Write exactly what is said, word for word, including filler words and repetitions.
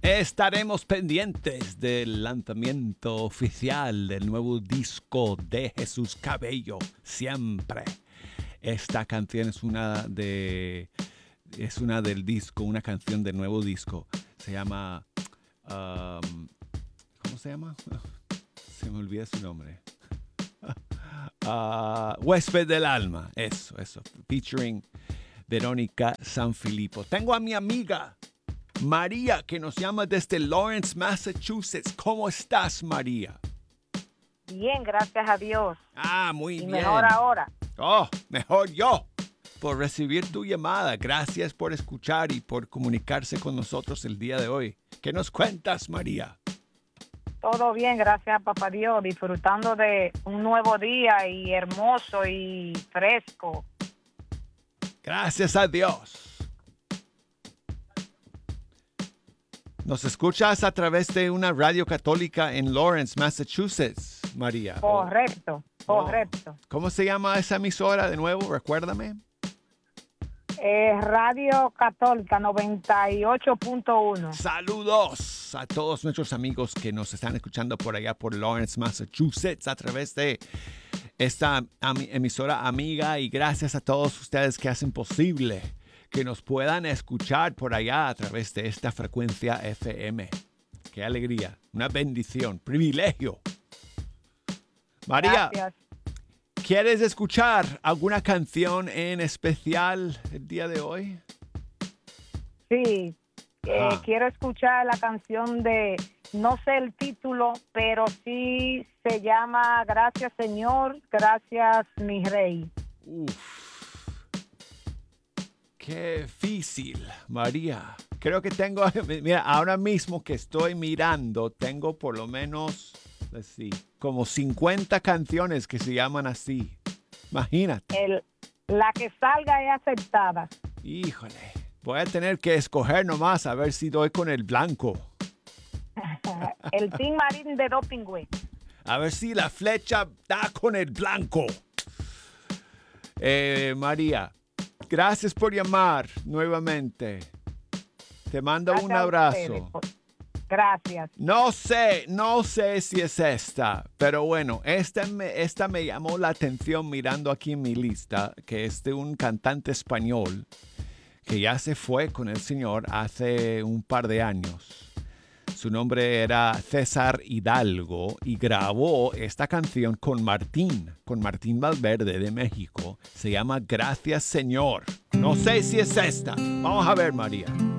Estaremos pendientes del lanzamiento oficial del nuevo disco de Jesús Cabello, siempre. Esta canción es una de es una del disco, una canción del nuevo disco. Se llama um, ¿cómo se llama? Se me olvida su nombre. uh, Huésped del Alma, eso, eso, featuring Verónica Sanfilippo. Tengo a mi amiga María, que nos llama desde Lawrence, Massachusetts. ¿Cómo estás, María? Bien, gracias a Dios. Ah, muy y bien. Mejor ahora. Oh, mejor yo. Por recibir tu llamada. Gracias por escuchar y por comunicarse con nosotros el día de hoy. ¿Qué nos cuentas, María? Todo bien, gracias a Papá Dios. Disfrutando de un nuevo día y hermoso y fresco. Gracias a Dios. Nos escuchas a través de una radio católica en Lawrence, Massachusetts, María. Correcto, Oh. correcto. ¿Cómo se llama esa emisora de nuevo? Recuérdame. Eh, Radio Católica noventa y ocho punto uno. Saludos a todos nuestros amigos que nos están escuchando por allá por Lawrence, Massachusetts, a través de esta am- emisora amiga, y gracias a todos ustedes que hacen posible que nos puedan escuchar por allá a través de esta frecuencia F M. Qué alegría, una bendición, privilegio. María, Gracias. ¿quieres escuchar alguna canción en especial el día de hoy? Sí, eh, Ah. quiero escuchar la canción de, no sé el título, pero sí se llama Gracias Señor, Gracias mi Rey. Uf. Qué difícil, María. Creo que tengo, mira, ahora mismo que estoy mirando, tengo por lo menos, let's see, como cincuenta canciones que se llaman así. Imagínate. El, la que salga es aceptada. Híjole. Voy a tener que escoger nomás a ver si doy con el blanco. El Team Marín de Dopingüe. A ver si la flecha da con el blanco. Eh, María, gracias por llamar nuevamente. Te mando Gracias un a abrazo. ustedes por- Gracias. No sé, no sé si es esta, pero bueno, esta me, esta me llamó la atención mirando aquí en mi lista, que es de un cantante español que ya se fue con el Señor hace un par de años. Su nombre era César Hidalgo y grabó esta canción con Martín, con Martín Valverde de México. Se llama Gracias Señor. No sé si es esta. Vamos a ver, María.